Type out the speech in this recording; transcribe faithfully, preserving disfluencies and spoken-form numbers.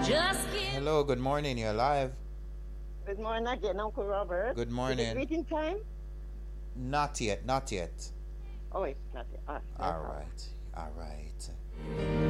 Hello, good morning. You're live. Good morning again, Uncle Robert. Good Is morning. it greeting time? Not yet, not yet. Oh, it's not yet. Ah, no All problem. right, all right.